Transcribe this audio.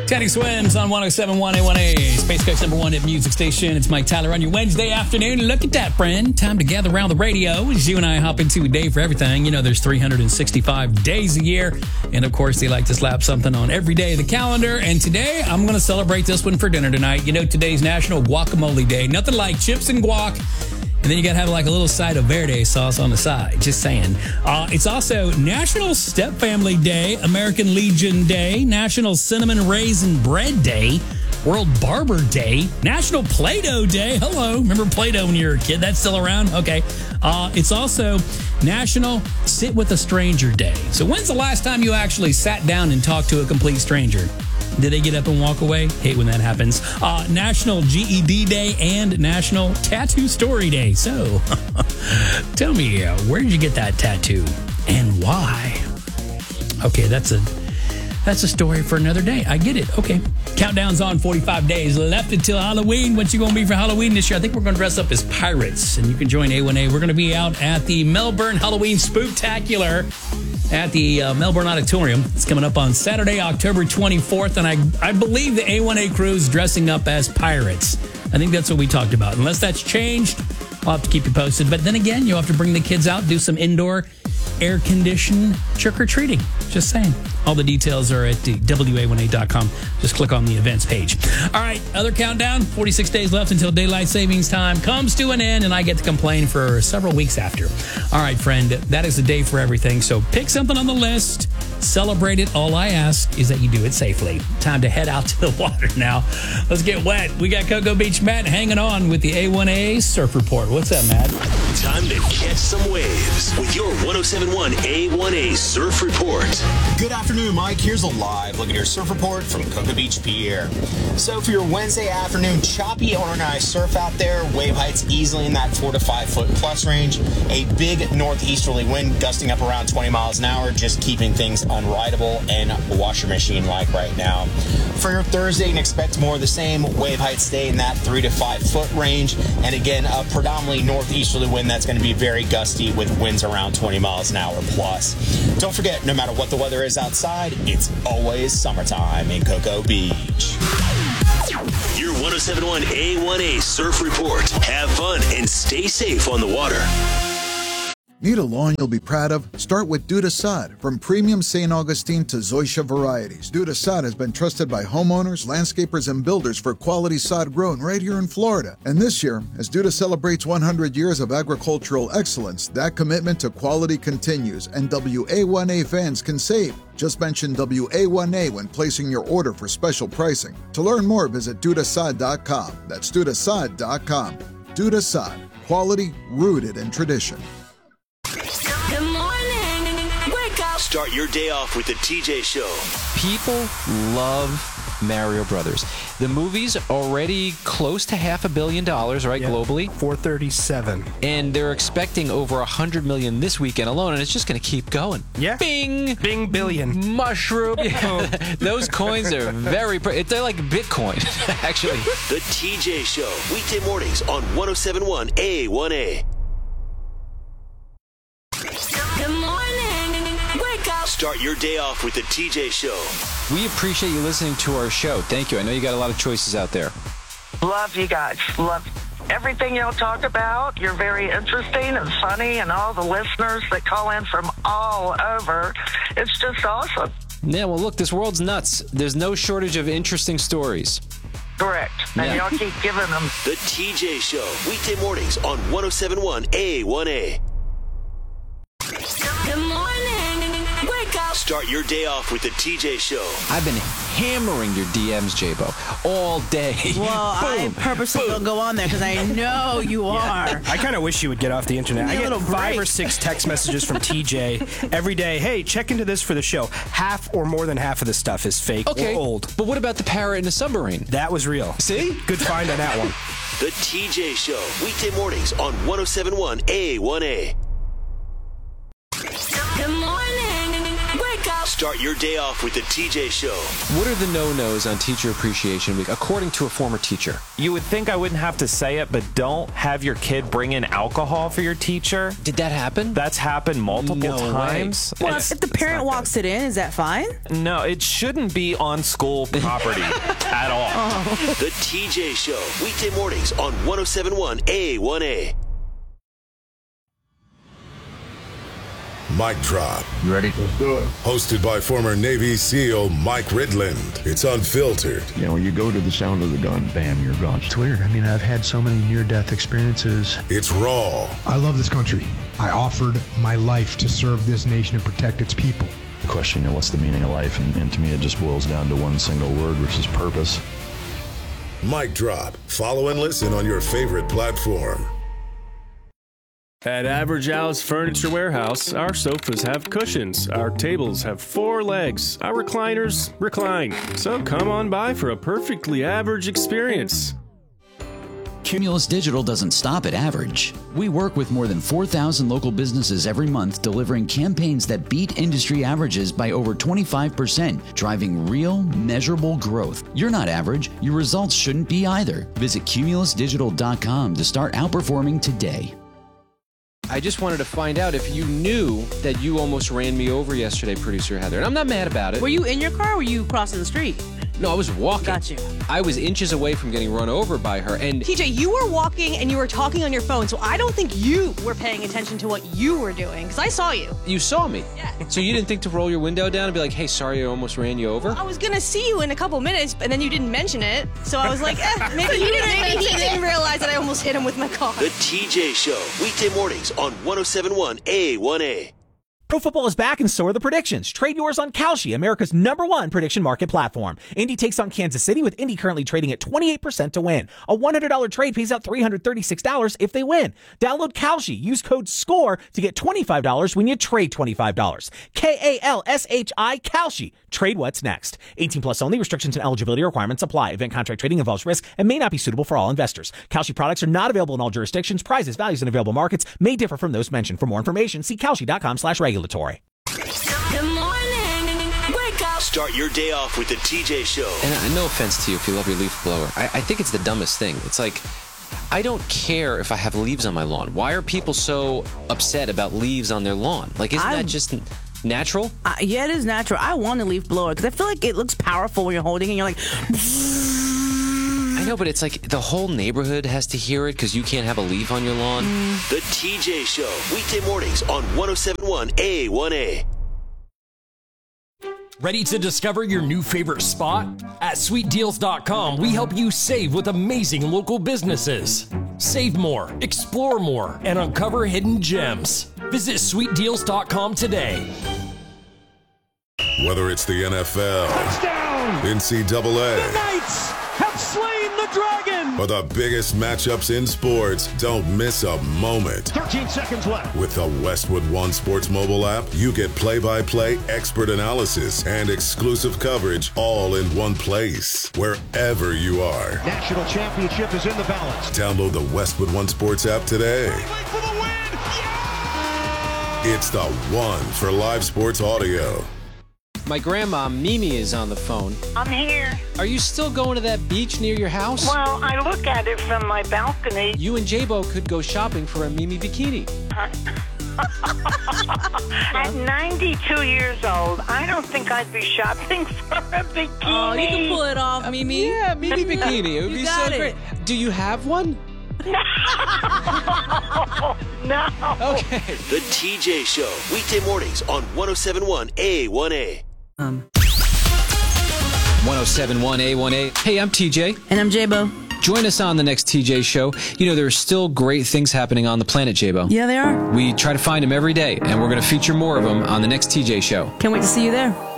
Teddy Swims on 107.1 A1A, Space Coast #1 hit music station. It's Mike Tyler on your Wednesday afternoon. Look at that, friend. Time to gather around the radio as you and I hop into a day for everything. You know, there's 365 days a year. And, of course, they like to slap something on every day of the calendar. And today, I'm going to celebrate this one for dinner tonight. You know, today's National Guacamole Day. Nothing like chips and guac. And then you got to have like a little side of verde sauce on the side. Just saying. It's also National Step Family Day, American Legion Day, National Cinnamon Raisin Bread Day, World Barber Day, National Play-Doh Day. Hello. Remember Play-Doh when you were a kid? That's still around? Okay. It's also National Sit with a Stranger Day. So when's the last time you actually sat down and talked to a complete stranger? Did they get up and walk away? Hate when that happens. National GED Day and National Tattoo Story Day. So, tell me, where did you get that tattoo and why? Okay, that's a story for another day. I get it. Okay. Countdown's on. 45 days left until Halloween. What you going to be for Halloween this year? I think we're going to dress up as pirates, and you can join A1A. We're going to be out at the Melbourne Halloween Spooktacular at the Melbourne Auditorium. It's coming up on Saturday, October 24th, and I believe the A1A crew is dressing up as pirates. I think that's what we talked about. Unless that's changed, I'll have to keep you posted. But then again, you'll have to bring the kids out, do some indoor air-conditioned trick-or-treating. Just saying. All the details are at WA1A.com. Just click on the events page. All right, other countdown. 46 days left until daylight savings time comes to an end, and I get to complain for several weeks after. All right, friend, that is the day for everything. So pick something on the list. Celebrate it. All I ask is that you do it safely. Time to head out to the water now. Let's get wet. We got Cocoa Beach Matt hanging on with the A1A Surf Report. What's up, Matt? Time to catch some waves with your 107.1 A1A Surf Report. Good afternoon, Mike. Here's a live look at your surf report from Cocoa Beach Pier. So for your Wednesday afternoon, choppy organized surf out there. Wave heights easily in that 4 to 5 foot plus range. A big northeasterly wind gusting up around 20 miles an hour, just keeping things unrideable and washer machine like right now. For your Thursday, you can expect more of the same. Wave heights stay in that 3 to 5 foot range. And again, a predominantly northeasterly wind that's going to be very gusty with winds around 20 miles an hour plus. Don't forget, no matter what the weather is outside, it's always summertime in Cocoa Beach. Your 107.1 A1A Surf Report. Have fun and stay safe on the water. Need a lawn you'll be proud of? Start with Duda Sod. From premium St. Augustine to Zoysia varieties, Duda Sod has been trusted by homeowners, landscapers, and builders for quality sod grown right here in Florida. And this year, as Duda celebrates 100 years of agricultural excellence, that commitment to quality continues, and WA1A fans can save. Just mention WA1A when placing your order for special pricing. To learn more, visit dudasod.com. That's dudasod.com. Duda Sod. Quality rooted in tradition. Good morning. Wake up. Start your day off with the TJ Show. People love Mario Brothers. The movie's already close to $500 million, right, globally? 437. And they're expecting over 100 million this weekend alone, and it's just going to keep going. Yeah. Bing! Bing billion. Mushroom. Yeah. Those coins are very... They're like Bitcoin, actually. The TJ Show. Weekday mornings on 107.1 A1A. Good morning. Wake up. Start your day off with the TJ Show. We appreciate you listening to our show. Thank you. I know you got a lot of choices out there. Love you guys. Love everything y'all talk about. You're very interesting and funny, and all the listeners that call in from all over. It's just awesome. Yeah, well, look, this world's nuts. There's no shortage of interesting stories. Correct. And y'all keep giving them. The TJ Show. Weekday mornings on 107.1 A1A. Good morning. Wake up. Start your day off with the TJ Show. I've been hammering your DMs, J-Bo, all day. Well, I purposely don't go on there because I know you are. I kind of wish you would get off the internet. I get 5 or 6 text messages from TJ every day. Hey, check into this for the show. Half or more than half of the stuff is fake or old. But what about the parrot in the submarine? That was real. See? Good find on that one. The TJ Show. Weekday mornings on 107.1 A1A. Good morning. Wake up. Start your day off with the TJ Show. What are the no-nos on Teacher Appreciation Week, according to a former teacher? You would think I wouldn't have to say it, but don't have your kid bring in alcohol for your teacher. Did that happen? That's happened multiple times. Well, if the parent walks it in, is that fine? No, it shouldn't be on school property at all. The TJ Show, weekday mornings on 107.1 A1A. Mic Drop. You ready? Let's do it. Hosted by former Navy SEAL Mike Ridland. It's unfiltered. You know, you go to the sound of the gun, bam, you're gone. It's weird. I mean, I've had so many near-death experiences. It's raw. I love this country. I offered my life to serve this nation and protect its people. The question, you know, what's the meaning of life? And to me, it just boils down to one single word, which is purpose. Mic Drop. Follow and listen on your favorite platform. At Average Al's Furniture Warehouse, our sofas have cushions, our tables have 4 legs, our recliners recline. So come on by for a perfectly average experience. Cumulus Digital doesn't stop at average. We work with more than 4,000 local businesses every month, delivering campaigns that beat industry averages by over 25%, driving real, measurable growth. You're not average. Your results shouldn't be either. Visit cumulusdigital.com to start outperforming today. I just wanted to find out if you knew that you almost ran me over yesterday, Producer Heather. And I'm not mad about it. Were you in your car or were you crossing the street? No, I was walking. Got you. I was inches away from getting run over by her. And TJ, you were walking and you were talking on your phone, so I don't think you were paying attention to what you were doing, because I saw you. You saw me? Yeah. So you didn't think to roll your window down and be like, hey, sorry, I almost ran you over? Well, I was going to see you in a couple minutes, and then you didn't mention it. So I was like, maybe he didn't realize that I almost hit him with my car. The TJ Show, weekday mornings on 107.1 A1A. Pro football is back and so are the predictions. Trade yours on Kalshi, America's #1 prediction market platform. Indy takes on Kansas City, with Indy currently trading at 28% to win. A $100 trade pays out $336 if they win. Download Kalshi. Use code SCORE to get $25 when you trade $25. Kalshi, Kalshi. Trade what's next. 18 plus only. Restrictions and eligibility requirements apply. Event contract trading involves risk and may not be suitable for all investors. Kalshi products are not available in all jurisdictions. Prices, values, and available markets may differ from those mentioned. For more information, see kalshi.com/regulatory. Good morning. Wake up. Start your day off with the TJ Show. And no offense to you if you love your leaf blower. I think it's the dumbest thing. It's like, I don't care if I have leaves on my lawn. Why are people so upset about leaves on their lawn? Like, isn't that just natural? Yeah, it is natural. I want a leaf blower because I feel like it looks powerful when you're holding it and you're like... I know, but it's like the whole neighborhood has to hear it because you can't have a leaf on your lawn. The TJ Show, weekday mornings on 107.1 A1A. Ready to discover your new favorite spot? At SweetDeals.com, we help you save with amazing local businesses. Save more, explore more, and uncover hidden gems. Visit SweetDeals.com today. Whether it's the NFL, touchdown, NCAA, the Knights have slain the dragon, or the biggest matchups in sports, don't miss a moment. 13 seconds left. With the Westwood One Sports mobile app, you get play-by-play expert analysis and exclusive coverage all in one place, wherever you are. National championship is in the balance. Download the Westwood One Sports app today. For the win. Yeah! It's the one for live sports audio. My grandma, Mimi, is on the phone. I'm here. Are you still going to that beach near your house? Well, I look at it from my balcony. You and J-Bo could go shopping for a Mimi bikini. At 92 years old, I don't think I'd be shopping for a bikini. Oh, you can pull it off, Mimi. Yeah, Mimi bikini. It would be so great. Do you have one? No. Okay. The TJ Show, weekday mornings on 107.1 A1A. 107.1 A1A. Hey, I'm TJ. And I'm J-Bo. Join us on the next TJ Show. You know, there are still great things happening on the planet, J-Bo. Yeah, they are. We try to find them every day, and we're going to feature more of them on the next TJ Show. Can't wait to see you there.